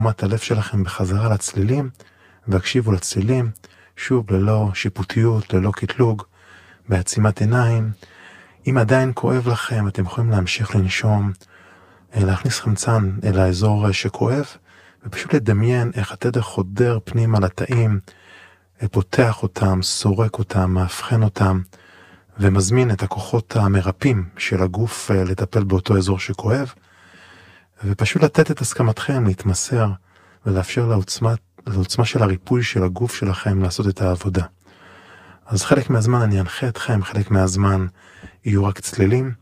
תשומת הלב שלכם בחזרה לצלילים, והקשיבו לצלילים, שוב ללא שיפוטיות, ללא קטלוג, בעצימת עיניים. אם עדיין כואב לכם, אתם יכולים להמשיך לנשום, להכניס חמצן אל האזור שכואב, ופשוט לדמיין איך התדר חודר פנימה לתאים, פותח אותם, סורק אותם, מאבחן אותם, ומזמין את הכוחות המרפאים של הגוף לטפל באותו אזור שכואב, ופשוט לתת את הסכמתכם להתמסר, ולאפשר לעוצמה של הריפוי של הגוף שלכם לעשות את העבודה. אז חלק מהזמן אני אנחה אתכם, חלק מהזמן יהיו רק צלילים.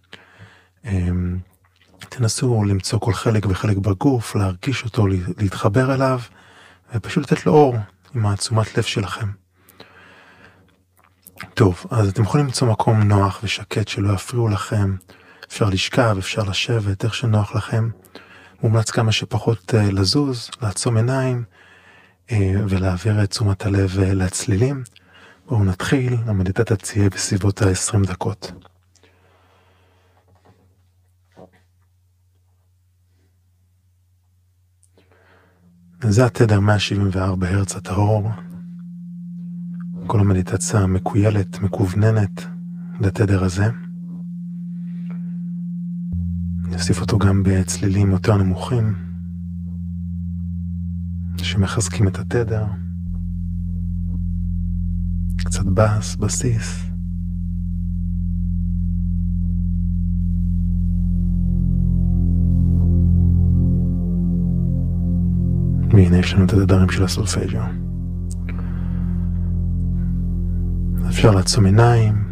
תנסו למצוא כל חלק וחלק בגוף, להרגיש אותו, להתחבר אליו, ופשוט לתת לו אור עם העצומת לב שלכם. טוב, אז אתם יכולים למצוא מקום נוח ושקט שלא יפריעו לכם. אפשר לשכב, אפשר לשבת, איך שנוח לכם. מומלץ כמה שפחות לזוז, לעצום עיניים, ולהעביר את תשומת הלב לצלילים. בואו נתחיל, המדיטציה תהיה בסביבות 20 דקות. זה התדר 174 הרץ הטהור. כל המדיטציה מקוילת, מקווננת לתדר הזה. נוסיף אותו גם בצלילים יותר נמוכים, שמחזקים את התדר. קצת בס, בסיס. והנה יש לנו את התדרים של הסולפג'ו. אפשר לעצום עיניים,